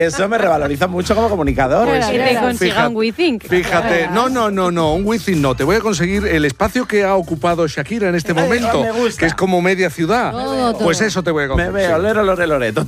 Eso me revaloriza mucho como comunicador. Pues que te consiga un WeThink. Fíjate, no, un WeThink no. Te voy a conseguir el espacio que ha ocupado Shakira en este momento, me gusta. que es como media ciudad. Todo. Pues eso te voy a conseguir. Me veo, lero, lore, lore, total.